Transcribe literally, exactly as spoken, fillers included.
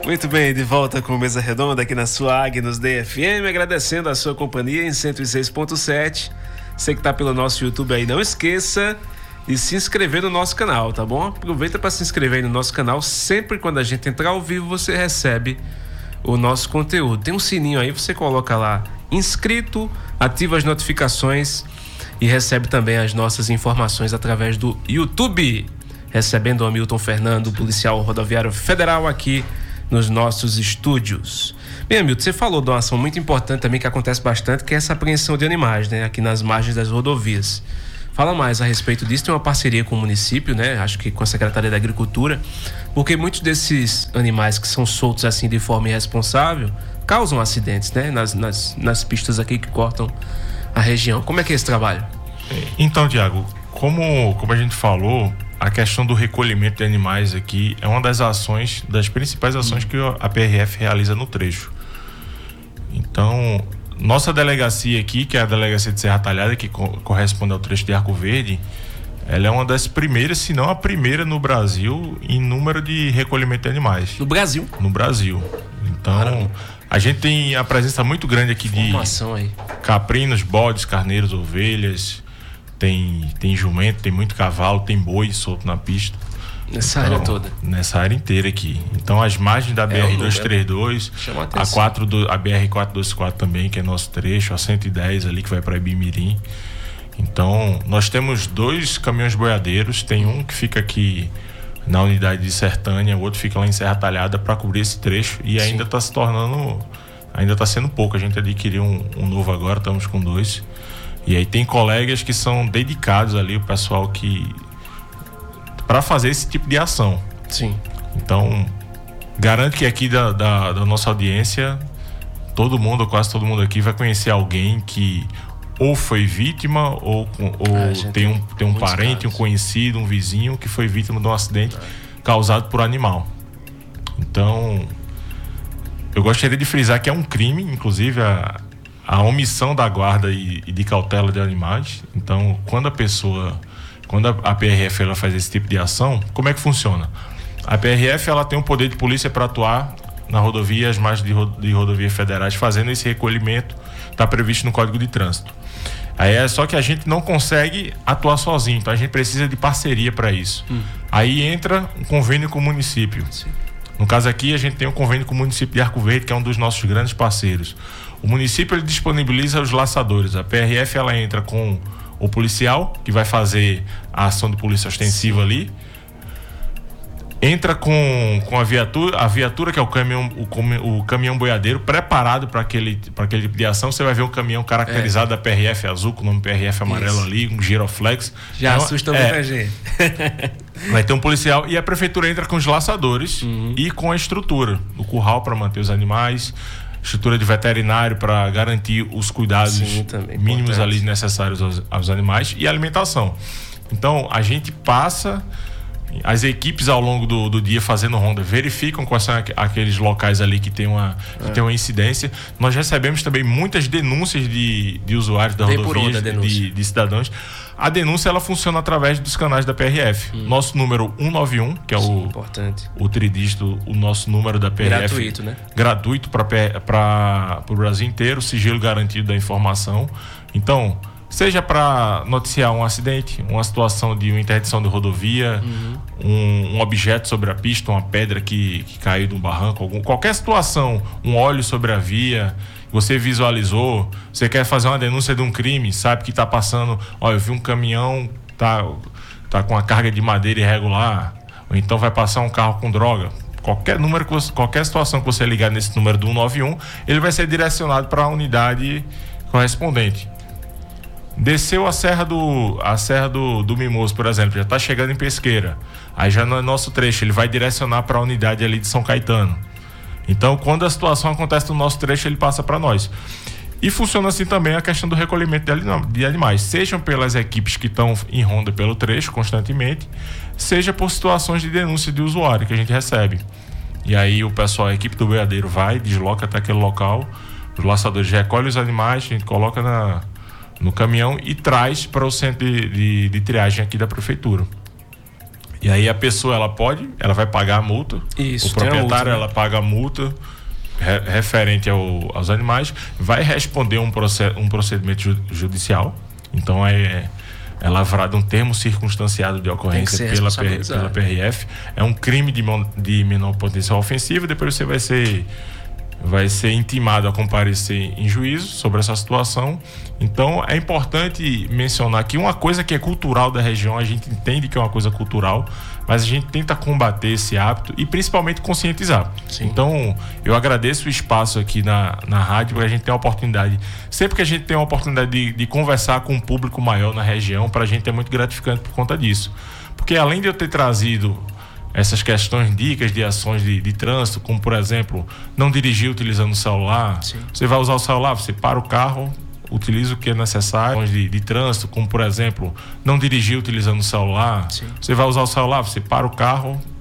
Muito bem, de volta com Mesa Redonda aqui na sua Agnos D F M, agradecendo a sua companhia em cento e seis ponto sete. Você que está pelo nosso YouTube aí, não esqueça de se inscrever no nosso canal, tá bom? Aproveita para se inscrever aí no nosso canal, sempre quando a gente entrar ao vivo você recebe o nosso conteúdo. Tem um sininho aí, você coloca lá inscrito, ativa as notificações e recebe também as nossas informações através do YouTube. Recebendo o Hamilton Fernando, policial rodoviário federal, aqui nos nossos estúdios. Bem, Hamilton, você falou de uma ação muito importante também que acontece bastante, que é essa apreensão de animais, né, aqui nas margens das rodovias. Fala mais a respeito disso. Tem uma parceria com o município, né, acho que com a Secretaria da Agricultura, porque muitos desses animais que são soltos assim de forma irresponsável causam acidentes, né, nas, nas, nas pistas aqui que cortam a região. Como é que é esse trabalho? Então, Tiago, como, como a gente falou, a questão do recolhimento de animais aqui é uma das ações, das principais ações que a P R F realiza no trecho. Então, nossa delegacia aqui, que é a delegacia de Serra Talhada, que co- corresponde ao trecho de Arco Verde, ela é uma das primeiras, se não a primeira no Brasil, em número de recolhimento de animais. No Brasil? No Brasil. Então, Caramba. A gente tem a presença muito grande aqui Formação de aí. caprinos, bodes, carneiros, ovelhas. Tem, tem jumento, tem muito cavalo, tem boi solto na pista. Nessa então, área toda? Nessa área inteira aqui. Então, as margens da B R duzentos e trinta e dois, a, a, quatro, a B R quatrocentos e vinte e quatro também, que é nosso trecho, a cento e dez ali, que vai para Ibimirim. Então, nós temos dois caminhões boiadeiros. Tem um que fica aqui na unidade de Sertânia, o outro fica lá em Serra Talhada para cobrir esse trecho. E ainda está se tornando... Ainda está sendo pouco. A gente adquiriu um, um novo agora, estamos com dois. E aí tem colegas que são dedicados ali, o pessoal que... para fazer esse tipo de ação. Sim. Então, garanto que aqui da, da, da nossa audiência, todo mundo, ou quase todo mundo aqui, vai conhecer alguém que ou foi vítima, ou, ou ah, tem um, tem um parente, casos. um conhecido, um vizinho que foi vítima de um acidente ah. causado por animal. Então, eu gostaria de frisar que é um crime, inclusive, a... a omissão da guarda e, e de cautela de animais. Então, quando a pessoa, quando a, a P R F ela faz esse tipo de ação, como é que funciona? A P R F ela tem o poder de polícia para atuar na rodovia, as margens de, ro, de rodovias federais, fazendo esse recolhimento, está previsto no Código de Trânsito. Aí é só que a gente não consegue atuar sozinho, então a gente precisa de parceria para isso. Hum. Aí entra um convênio com o município. Sim. No caso aqui, a gente tem um convênio com o município de Arco Verde, que é um dos nossos grandes parceiros. O município ele disponibiliza os laçadores. A P R F ela entra com o policial, que vai fazer a ação de polícia ostensiva ali. Entra com, com a viatura, a viatura que é o caminhão, o, o caminhão boiadeiro, preparado para aquele, para aquele tipo de ação. Você vai ver um caminhão caracterizado é. da P R F azul, com o nome P R F amarelo Isso. ali, um giroflex. Já então, assusta muita é, gente. Vai ter um policial e a prefeitura entra com os laçadores uhum. e com a estrutura, o curral para manter os animais, estrutura de veterinário para garantir os cuidados Sim, mínimos importante. ali necessários aos, aos animais e alimentação. Então, a gente passa... As equipes ao longo do, do dia fazendo ronda verificam quais são aqueles locais ali que tem uma, que é. tem uma incidência. Nós recebemos também muitas denúncias de, de usuários da rodovia, de, de cidadãos. A denúncia ela funciona através dos canais da P R F. Hum. Nosso número cento e noventa e um, que é Sim, o, importante. o tridígito, o nosso número da P R F. Gratuito, né? Gratuito para o Brasil inteiro, sigilo garantido da informação. Então... Seja para noticiar um acidente, uma situação de uma interdição de rodovia, uhum. um, um objeto sobre a pista, uma pedra que, que caiu de um barranco, algum, qualquer situação, um óleo sobre a via, você visualizou, você quer fazer uma denúncia de um crime, sabe que está passando, olha, eu vi um caminhão, tá, tá com uma carga de madeira irregular, ou então vai passar um carro com droga. Qualquer número, que você, qualquer situação que você ligar nesse número do cento e noventa e um, ele vai ser direcionado para a unidade correspondente. Desceu a Serra do a Serra do, do Mimoso, por exemplo, já está chegando em Pesqueira. Aí já no nosso trecho, ele vai direcionar para a unidade ali de São Caetano. Então, quando a situação acontece no nosso trecho, ele passa para nós. E funciona assim também a questão do recolhimento de animais, sejam pelas equipes que estão em ronda pelo trecho constantemente, seja por situações de denúncia de usuário que a gente recebe. E aí o pessoal, a equipe do boiadeiro vai, desloca até aquele local, os laçadores recolhem os animais, a gente coloca na... no caminhão e traz para o centro de, de, de triagem aqui da prefeitura. E aí a pessoa, ela pode, ela vai pagar a multa. Isso, o proprietário, multa, né? ela paga a multa re, referente ao, aos animais, vai responder um, proced, um procedimento ju, judicial. Então é, é lavrado um termo circunstanciado de ocorrência pela, pela P R F. É um crime de, de menor potencial ofensivo. Depois você vai ser... vai ser intimado a comparecer em juízo sobre essa situação. Então é importante mencionar que uma coisa que é cultural da região, a gente entende que é uma coisa cultural, mas a gente tenta combater esse hábito e principalmente conscientizar. Sim. Então eu agradeço o espaço aqui na, na rádio, porque a gente tem a oportunidade, sempre que a gente tem a oportunidade de, de conversar com um público maior na região, para a gente é muito gratificante por conta disso, porque além de eu ter trazido essas questões, dicas de ações de, de trânsito, como por exemplo, não dirigir utilizando o celular. Sim. Você vai usar o celular, você para o carro, utiliza o que é necessário. De, de trânsito, como por exemplo, não dirigir utilizando o celular. Sim. Você vai usar o celular, você para o carro,